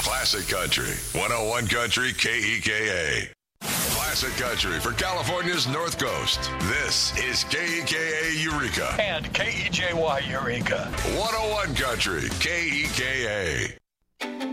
Classic Country, 101 Country KEKA. Classic Country for California's North Coast. This is KEKA Eureka. And KEJY Eureka. 101 Country KEKA.